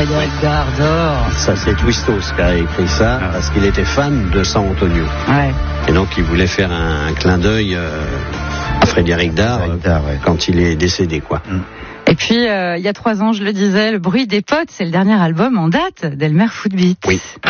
Frédéric Dardor. Ça, c'est Twistos qui a écrit ça, parce qu'il était fan de San Antonio. Ouais. Et donc, il voulait faire un clin d'œil à Frédéric Dard quand il est décédé, quoi. Et puis, il y a 3 ans, je le disais, Le bruit des potes, c'est le dernier album en date d'Elmer Footbeat. Oui.